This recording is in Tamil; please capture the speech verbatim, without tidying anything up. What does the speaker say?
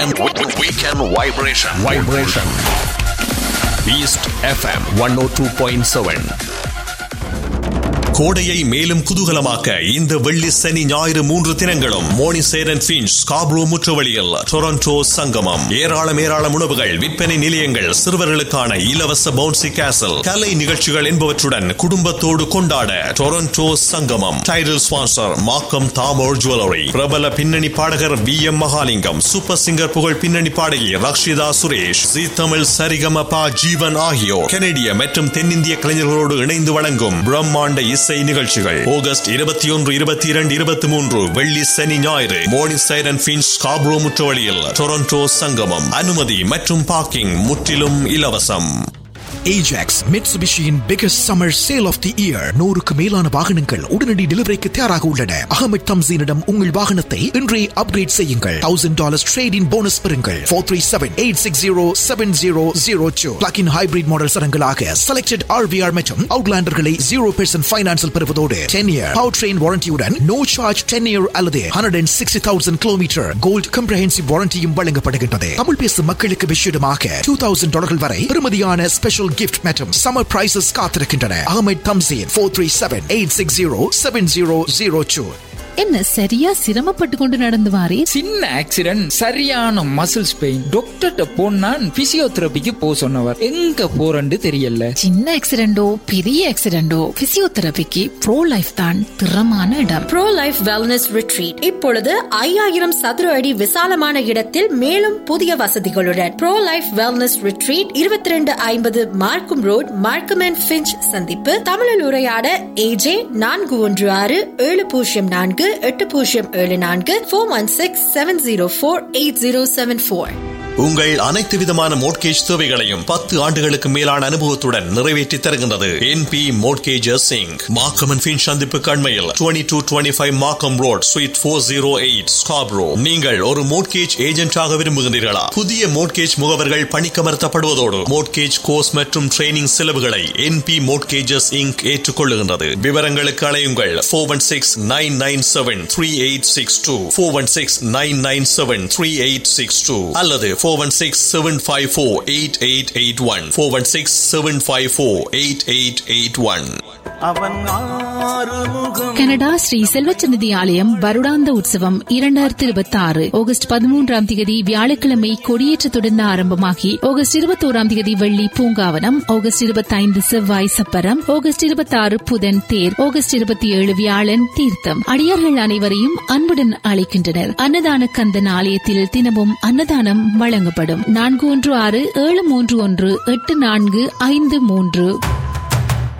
Weekend Weekend Vibration Vibration East F M one oh two point seven. கோடையை மேலும் குதூகலமாக்க இந்த வெள்ளி சனி ஞாயிறு மூன்று தினங்களும் மோனிசேர் அண்ட் ஃபின்ச் ஸ்காப்ரோ முற்றுவழியில் டொரண்டோ சங்கமம். ஏராளம் ஏராளம் உணவுகள், விற்பனை நிலையங்கள், சிறுவர்களுக்கான இலவச பவுன்சி கேசல், கலை நிகழ்ச்சிகள் என்பவற்றுடன் குடும்பத்தோடு கொண்டாட டொரண்டோ சங்கமம். Title sponsor Markham Damor jewellery. பிரபல பின்னணி பாடகர் V M Mahalingam, super singer புகழ் பின்னணி பாடகி ரக்ஷிதா சுரேஷ், ஜி தமிழ் சரிகமபா ஜீவன் ஆகியோர் கனடிய மற்றும் தென்னிந்திய கலைஞர்களோடு இணைந்து வழங்கும் பிரம்மாண்ட இசை நிகழ்ச்சிகள். ஆகஸ்ட் இருபத்தி ஒன்று இருபத்தி இரண்டு இருபத்தி மூன்று வெள்ளி சனி ஞாயிறு மோனிசைட் அண்ட் ஃபின்ச் ஸ்காப்ரோ முற்றுவழியில் டொரண்டோ சங்கமம். அனுமதி மற்றும் பார்க்கிங் முற்றிலும் இலவசம். Ajax Mitsubishiயின் biggest summer sale of the year. நூறுக்கு மேலான வாகனங்கள் உடனடி டெலிவரிக்கு தயாராக உள்ளன. அகமது தம்சீனிடம் உங்கள் வாகனத்தை இன்றே அப்கிரேட் செய்யுங்கள். thousand dollars trade in bonus பெறுங்கள். four three seven eight six zero seven zero zero two. Plug-in hybrid model சரங்களாக selected R V R மற்றும் Outlanderகளை zero percent ஃபைனான்ஸில் பெறுவதோடு ten year powertrain warrantyயுடன் no charge ten year அல்லது one hundred sixty thousand kilometer gold comprehensive warrantyயும் வழங்கப்படுகின்றது. தமிழ் பேசும் மக்களுக்கு விஷயமாக two thousand dollars வரை பெறுமதியான ஸ்பெஷல் gift மற்றும் summer prices காத்திருக்கின்றன. Ahmed Thamseen four three seven eight six zero seven zero zero two. என்ன சரியா சிரமப்பட்டு கொண்டு நடந்து வாரே? சின்ன ஆக்சிடென்ட், சரியான மசில்ஸ் பெயின். டாக்டர்ட்ட போனா பிசியோதெரபிக்கு போ சொன்னவர். எங்க போறன்னு தெரியல. சின்ன ஆக்சிடென்டோ பெரிய ஆக்சிடென்டோ பிசியோதெரபிக்கு ப்ரோ லைஃப் தான் திறமான இடம். ப்ரோ லைஃப் வெல்னஸ் ரிட்ரீட் இப்பொழுது ஐயாயிரம் சதுர அடி விசாலமான இடத்தில் மேலும் புதிய வசதிகளுடன் ப்ரோ லைஃப் வெல்னஸ் ரிட்ரீட் இருபத்தி ரெண்டு ஐம்பது மார்க்கம் ரோட், மார்க்கம் அண்ட் ஃபின்ச் சந்திப்பு. தமிழில் உரையாட ஏஜே நான்கு ஒன்று ஆறு ஏழு பூஜ்ஜியம் நான்கு எட்டு பூஜ்ஜியம் ஏழு நான்கு four one six seven zero four eight zero seven four. உங்கள் அனைத்து விதமான மோட்கேஜ் தேவைகளையும் பத்து ஆண்டுகளுக்கு மேலான அனுபவத்துடன் நிறைவேற்றி தருகின்றது N P mortgages Singh. Markham and Finch சந்திப்பு கண்மையில் twenty two twenty-five மார்க்கம் road, sweet four oh eight Scarborough. நீங்கள் ஒரு மோட்கேஜ் ஏஜென்டாக விரும்புகின்றீர்களா? புதிய மோட்கேஜ் முகவர்கள் பணிக்கமர்த்தப்படுவதோடு மோட்கேஜ் கோர்ஸ் மற்றும் ட்ரைனிங் செலவுகளை என் பி மோட்கேஜஸ் இங்க் ஏற்றுக்கொள்ளுகின்றது. விவரங்களுக்கு அழையுங்கள் four one six nine nine seven three eight six two four one six nine nine seven three eight six two அல்லது four one six seven five four eight eight eight one four one six seven five four eight eight eight one. Canada Sri Selvachannidhi ஆலயம் வருடாந்த உற்சவம் இரண்டாயிரத்தி இருபத்தி ஆறு ஆகஸ்ட் பதிமூன்றாம் தேதி வியாழக்கிழமை கொடியேற்றத்துடன் ஆரம்பமாகி ஆகஸ்ட் இருபத்தோராம் தேதி வெள்ளி பூங்காவனம், ஆகஸ்ட் இருபத்தி ஐந்து செவ்வாய் சப்பரம், ஆகஸ்ட் இருபத்தி ஆறு புதன் தேர், ஆகஸ்ட் இருபத்தி ஏழு வியாழன் தீர்த்தம். அடியார்கள் அனைவரையும் அன்புடன் அழைக்கின்றனர். அன்னதான கந்தன் ஆலயத்தில் தினமும் அன்னதானம் வழங்கப்படும். நான்கு ஒன்று ஆறு ஏழு மூன்று ஒன்று எட்டு நான்கு ஐந்து மூன்று